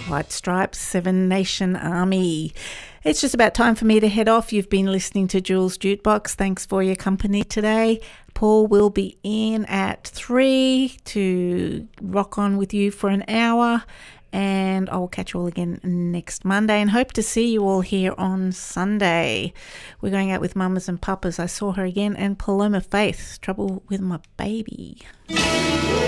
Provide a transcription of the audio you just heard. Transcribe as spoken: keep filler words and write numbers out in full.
White Stripes, Seven Nation Army. It's just about time for me to head off. You've been listening to Jules Jukebox. Thanks for your company today. Paul will be in at three to rock on with you for an hour. And I will catch you all again next Monday and hope to see you all here on Sunday. We're going out with Mamas and Papas. I saw her again, and Paloma Faith, Trouble with My Baby.